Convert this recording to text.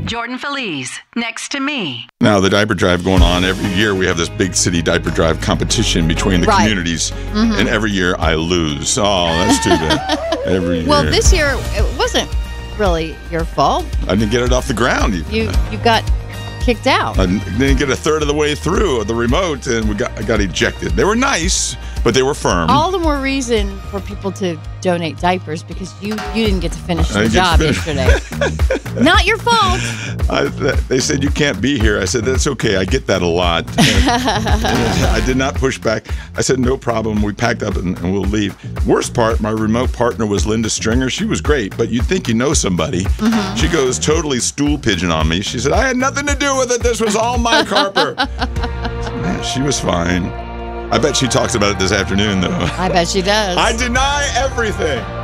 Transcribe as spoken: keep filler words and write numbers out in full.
Jordan Feliz, next to me. Now, the diaper drive going on every year. We have this big city diaper drive competition between the Right. communities, mm-hmm. and every year I lose. Oh, that's too bad. Every year. Well, this year it wasn't really your fault. I didn't get it off the ground. You you got kicked out. I didn't get a third of the way through the remote, and we got I got ejected. They were nice, but they were firm. All the more reason for people to donate diapers because you you didn't get to finish I the didn't job get to yesterday. Not your fault. I, they said you can't be here. I said that's okay. I get that a lot. I did not push back. I said no problem. We packed up and, and we'll leave. Worst part, my remote partner was Linda Stringer. She was great, but you'd think you know somebody. Mm-hmm. She goes totally stool pigeon on me. She said I had nothing to do with it. This was all Mike Harper. Man, she was fine. I bet she talks about it this afternoon, though. I bet she does. I deny everything.